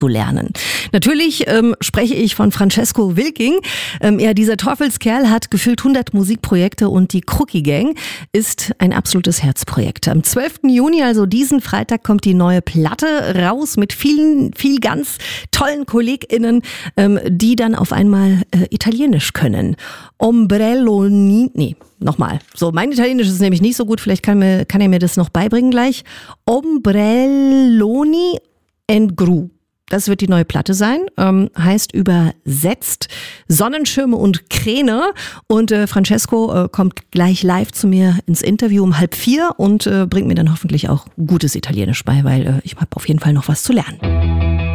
zu lernen. Natürlich spreche ich von Francesco Wilking. Dieser Teufelskerl hat gefühlt 100 Musikprojekte und die Crookie Gang ist ein absolutes Herzprojekt. Am 12. Juni, also diesen Freitag, kommt die neue Platte raus mit viel ganz tollen KollegInnen, die dann auf einmal Italienisch können. So, mein Italienisch ist nämlich nicht so gut, vielleicht kann er mir das noch beibringen gleich. Ombrelloni and Gru. Das wird die neue Platte sein, heißt übersetzt Sonnenschirme und Kräne. Und Francesco kommt gleich live zu mir ins Interview um 3:30 und bringt mir dann hoffentlich auch gutes Italienisch bei, weil ich habe auf jeden Fall noch was zu lernen.